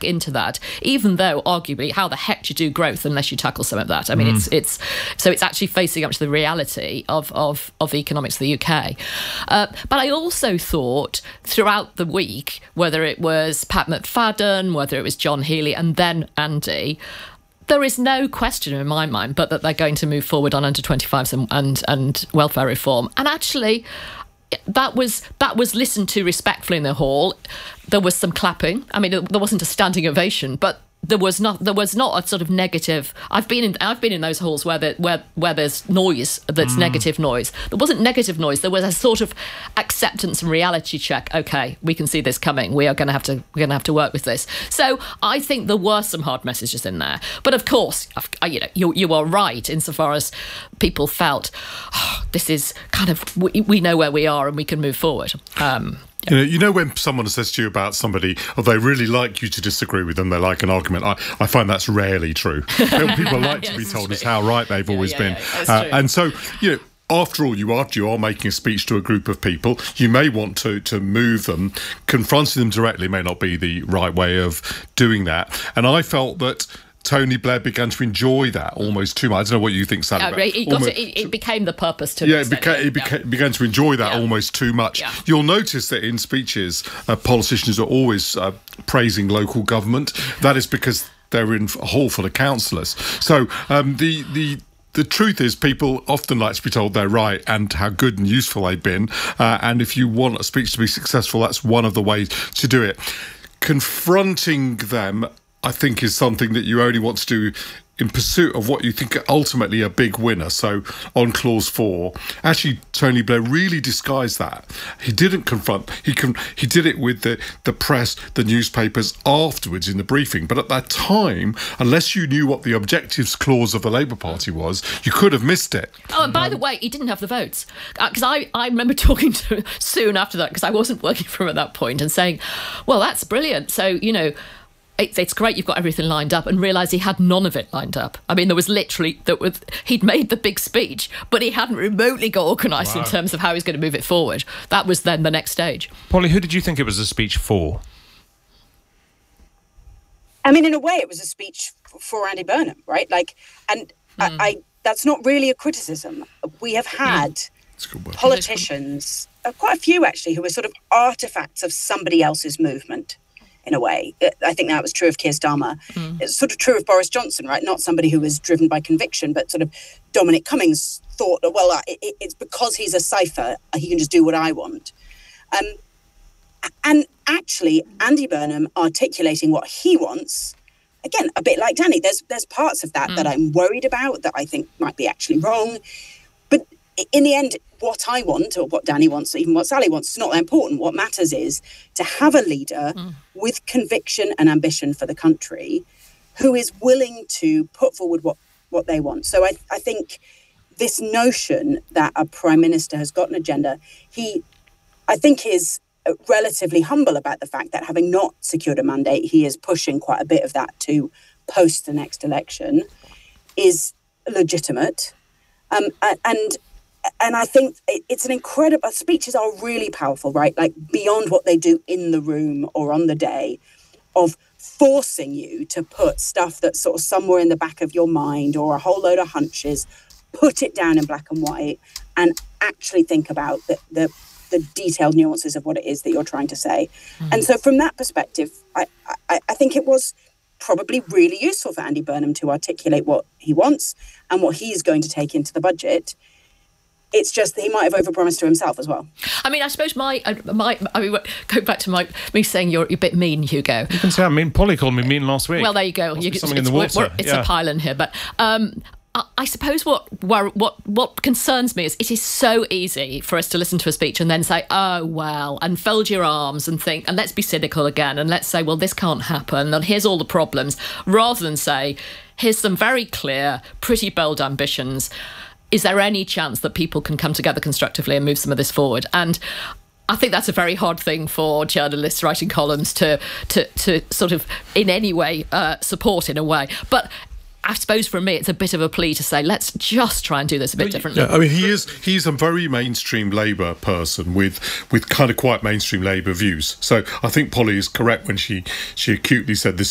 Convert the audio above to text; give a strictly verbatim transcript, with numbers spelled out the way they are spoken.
back into that, even though arguably how the heck do you do growth unless you tackle some of that? I mean, mm. it's it's so it's actually facing up to the reality of of, of the economics of the U K. Uh, but I also thought throughout the week, whether it was Pat McFadden, whether it was John Healey, and then Andy, there is no question in my mind but that they're going to move forward on under twenty-fives and, and, and welfare reform. And actually, that was that was listened to respectfully in the hall. There was some clapping. I mean, there wasn't a standing ovation, but there was not there was not a sort of negative. I've been in I've been in those halls where there, where where there's noise that's mm. negative noise. There wasn't negative noise. There was a sort of acceptance and reality check. Okay, we can see this coming. We are going to have to we're going to have to work with this. So I think there were some hard messages in there. But of course, you know, you you are right insofar as people felt oh, this is kind of we, we know where we are and we can move forward. Um, You know, you know when someone says to you about somebody, or they really like you to disagree with them, they like an argument. I, I find that's rarely true. People like to be told us how right they've yeah, always yeah, been. Yeah, uh, and so, you know, after all, you are, you are making a speech to a group of people. You may want to, to move them. Confronting them directly may not be the right way of doing that. And I felt that Tony Blair began to enjoy that almost too much. I don't know what you think, Sally. Yeah, it, got it, it became the purpose to. Yeah, it, beca- it beca- yeah. began to enjoy that yeah. almost too much. Yeah. You'll notice that in speeches, uh, politicians are always uh, praising local government. That is because they're in a hall full of councillors. So um, the the. The truth is, people often like to be told they're right and how good and useful they've been. Uh, and if you want a speech to be successful, that's one of the ways to do it. Confronting them, I think, is something that you only want to do in pursuit of what you think are ultimately a big winner. So on clause four, actually, Tony Blair really disguised that. He didn't confront. He con- he did it with the, the press, the newspapers afterwards in the briefing. But at that time, unless you knew what the objectives clause of the Labour Party was, you could have missed it. Oh, and by um, the way, he didn't have the votes. Because uh, I, I remember talking to him soon after that, because I wasn't working for him at that point, and saying, well, that's brilliant. So, you know, It's, it's great you've got everything lined up, and realise he had none of it lined up. I mean, there was literally that was he'd made the big speech, but he hadn't remotely got organised wow. in terms of how he's going to move it forward. That was then the next stage. Polly, who did you think it was a speech for? I mean, in a way, it was a speech for Andy Burnham, right? Like, and mm. I, I that's not really a criticism. We have had mm. politicians, uh, quite a few actually, who were sort of artefacts of somebody else's movement. In a way, I think that was true of Keir Starmer. Mm. It's sort of true of Boris Johnson, right? Not somebody who was driven by conviction, but sort of Dominic Cummings thought, well, it, it's because he's a cipher, he can just do what I want. Um, and actually, Andy Burnham articulating what he wants, again, a bit like Danny, there's there's parts of that mm. that I'm worried about, that I think might be actually wrong. But in the end, what I want, or what Danny wants, or even what Sally wants, is not that important. What matters is to have a leader mm. with conviction and ambition for the country who is willing to put forward what, what they want. So I, I think this notion that a prime minister has got an agenda, he, I think, is relatively humble about the fact that having not secured a mandate, he is pushing quite a bit of that to post the next election, is legitimate. Um, and And I think it's an incredible, speeches are really powerful, right? Like beyond what they do in the room or on the day, of forcing you to put stuff that's sort of somewhere in the back of your mind or a whole load of hunches, put it down in black and white and actually think about the, the, the detailed nuances of what it is that you're trying to say. Mm. And so from that perspective, I, I, I think it was probably really useful for Andy Burnham to articulate what he wants and what he's going to take into the budget. It's just that he might have overpromised to himself as well. I mean, I suppose my, my I mean, go back to my me saying you're a bit mean, Hugo. You can say I mean. Polly called me mean last week. Well, there you go. You, something it's, in the water. We're, we're, it's yeah. a pile in here, but um, I, I suppose what what what concerns me is it is so easy for us to listen to a speech and then say, oh well, and fold your arms and think, and let's be cynical again, and let's say, well, this can't happen, and here's all the problems, rather than say, here's some very clear, pretty bold ambitions. Is there any chance that people can come together constructively and move some of this forward? And I think that's a very hard thing for journalists writing columns to to, to sort of in any way uh, support in a way. But I suppose for me, it's a bit of a plea to say, let's just try and do this a bit differently. Yeah, I mean, he is he's a very mainstream Labour person with with kind of quite mainstream Labour views. So I think Polly is correct when she, she acutely said this